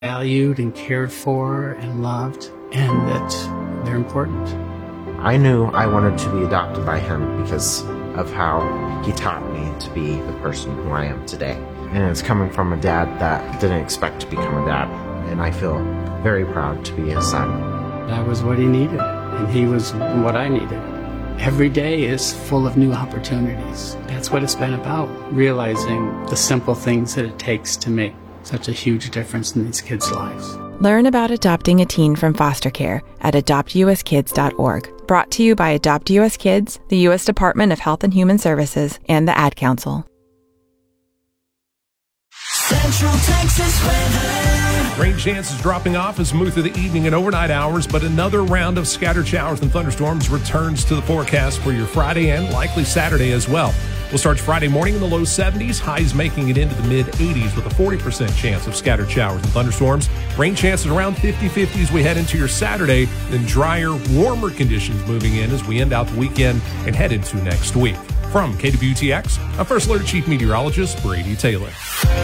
valued and cared for and loved, and that they're important. I knew I wanted to be adopted by him because of how he taught me to be the person who I am today. And it's coming from a dad that didn't expect to become a dad, and I feel very proud to be his son. I was what he needed, and he was what I needed. Every day is full of new opportunities. That's what it's been about, realizing the simple things that it takes to make such a huge difference in these kids' lives. Learn about adopting a teen from foster care at adoptuskids.org. Brought to you by Adopt US Kids, the U.S. Department of Health and Human Services, and the Ad Council. Central Texas weather. Rain chances dropping off as we move through the evening and overnight hours, but another round of scattered showers and thunderstorms returns to the forecast for your Friday and likely Saturday as well. We'll start Friday morning in the low 70s, highs making it into the mid-80s with a 40% chance of scattered showers and thunderstorms. Rain chances around 50-50 as we head into your Saturday, then drier, warmer conditions moving in as we end out the weekend and head into next week. From KWTX, I'm First Alert Chief Meteorologist Brady Taylor.